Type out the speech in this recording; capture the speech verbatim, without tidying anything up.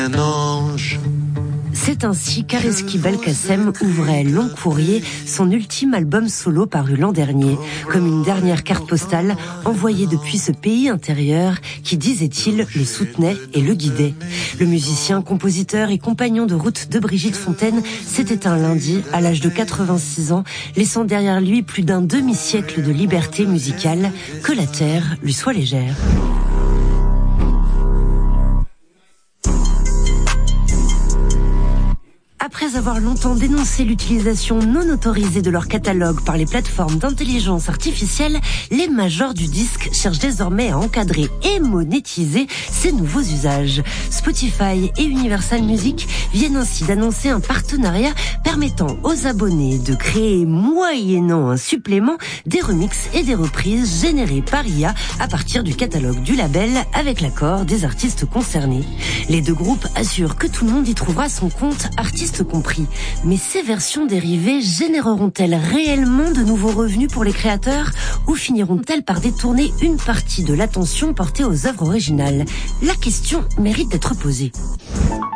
Un ange. C'est ainsi qu'Areski Belkacem ouvrait Long Courrier, son ultime album solo paru l'an dernier, comme une dernière carte postale envoyée depuis ce pays intérieur qui, disait-il, le soutenait et le guidait. Le musicien, compositeur et compagnon de route de Brigitte Fontaine s'est éteint lundi à l'âge de quatre-vingt-six ans, laissant derrière lui plus d'un demi-siècle de liberté musicale. Que la terre lui soit légère. Après avoir longtemps dénoncé l'utilisation non autorisée de leur catalogue par les plateformes d'intelligence artificielle, les majors du disque cherchent désormais à encadrer et monétiser ces nouveaux usages. Spotify et Universal Music viennent ainsi d'annoncer un partenariat permettant aux abonnés de créer, moyennant un supplément, des remixes et des reprises générées par I A à partir du catalogue du label avec l'accord des artistes concernés. Les deux groupes assurent que tout le monde y trouvera son compte artiste compris. Mais ces versions dérivées généreront-elles réellement de nouveaux revenus pour les créateurs ou finiront-elles par détourner une partie de l'attention portée aux œuvres originales? La question mérite d'être posée.